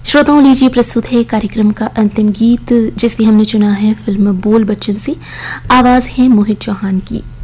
श्रोताओं, लीजिए प्रस्तुत है कार्यक्रम का अंतिम गीत, जिसकी हमने चुना है फिल्म बोल बच्चन से। आवाज है मोहित चौहान की।